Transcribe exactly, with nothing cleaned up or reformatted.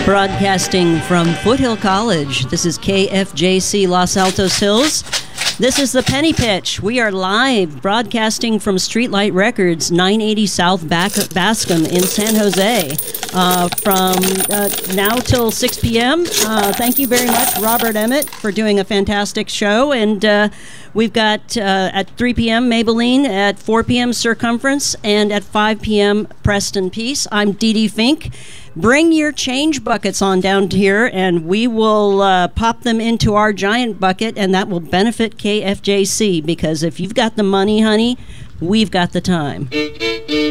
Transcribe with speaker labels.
Speaker 1: Broadcasting from Foothill College, this is K F J C Los Altos Hills. This is the Penny Pitch. We are live broadcasting from Streetlight Records, nine eighty South Bac- Bascom in San Jose uh, from uh, now till six p.m. Uh, thank you very much, Robert Emmett, for doing a fantastic show. And uh, we've got uh, at three p.m. Maybelline, at four p.m. Circumference, and at five p.m. Preston Peace. I'm Dee Dee Fink. Bring your change buckets on down here, and we will uh, pop them into our giant bucket, and that will benefit K F J C, because if you've got the money, honey, we've got the time.